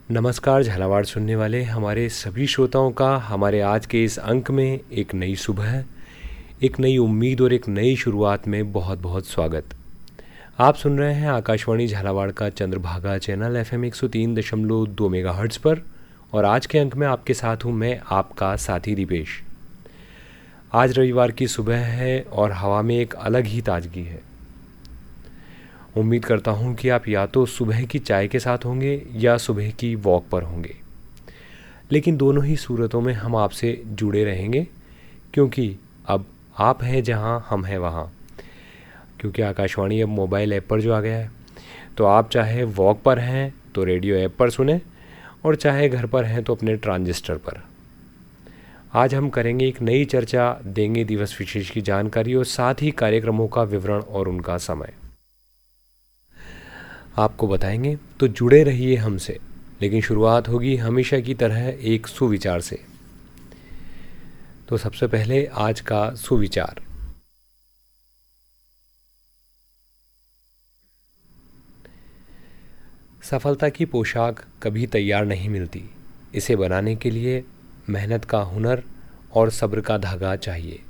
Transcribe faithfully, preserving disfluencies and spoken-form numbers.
नमस्कार झालावाड़ सुनने वाले हमारे सभी श्रोताओं का हमारे आज के इस अंक में एक नई सुबह, एक नई उम्मीद और एक नई शुरुआत में बहुत बहुत स्वागत। आप सुन रहे हैं आकाशवाणी झालावाड़ का चंद्रभागा चैनल एफ एम एक सौ तीन दशमलव दो मेगा हर्ट्ज़ पर, और आज के अंक में आपके साथ हूँ मैं, आपका साथी दीपेश। आज रविवार की सुबह है और हवा में एक अलग ही ताजगी है। उम्मीद करता हूँ कि आप या तो सुबह की चाय के साथ होंगे या सुबह की वॉक पर होंगे, लेकिन दोनों ही सूरतों में हम आपसे जुड़े रहेंगे, क्योंकि अब आप हैं जहाँ हम हैं वहाँ। क्योंकि आकाशवाणी अब मोबाइल ऐप पर जो आ गया है, तो आप चाहे वॉक पर हैं तो रेडियो ऐप पर सुने, और चाहे घर पर हैं तो अपने ट्रांजिस्टर पर। आज हम करेंगे एक नई चर्चा, देंगे दिवस विशेष की जानकारी और साथ ही कार्यक्रमों का विवरण और उनका समय आपको बताएंगे, तो जुड़े रहिए हमसे। लेकिन शुरुआत होगी हमेशा की तरह एक सुविचार से। तो सबसे पहले आज का सुविचार। सफलता की पोशाक कभी तैयार नहीं मिलती, इसे बनाने के लिए मेहनत का हुनर और सब्र का धागा चाहिए।